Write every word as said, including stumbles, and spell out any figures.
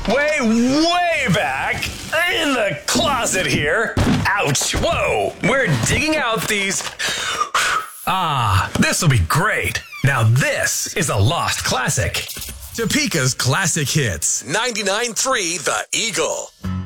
way, way back in the closet here. Ouch. Whoa. We're digging out these. Ah, this will be great. Now this is a lost classic. Topeka's classic hits. ninety-nine point three The Eagle.